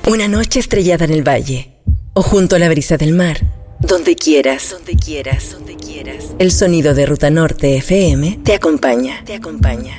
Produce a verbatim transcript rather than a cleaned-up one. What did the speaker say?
Una noche estrellada en el valle o junto a la brisa del mar. Donde quieras, donde quieras, donde quieras. El sonido de Ruta Norte F M te acompaña, te acompaña.